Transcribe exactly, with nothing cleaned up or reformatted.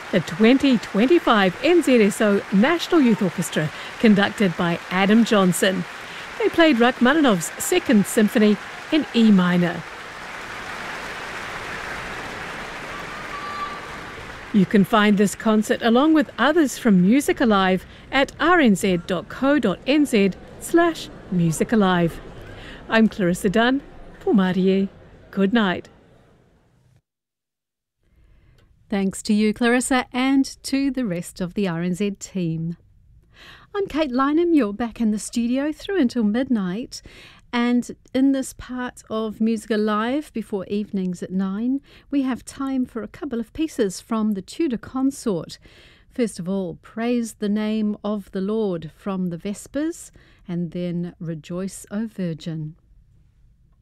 The twenty twenty-five N Z S O National Youth Orchestra, conducted by Adam Johnson. They played Rachmaninoff's Second Symphony in E minor. You can find this concert along with others from Music Alive at r n z dot co dot n z slash music alive. I'm Clarissa Dunn for Marie. Good night. Thanks to you, Clarissa, and to the rest of the R N Z team. I'm Kate Lynham. You're back in the studio through until midnight. And in this part of Music Alive, before evenings at nine, we have time for a couple of pieces from the Tudor Consort. First of all, Praise the Name of the Lord from the Vespers, and then Rejoice, O Virgin.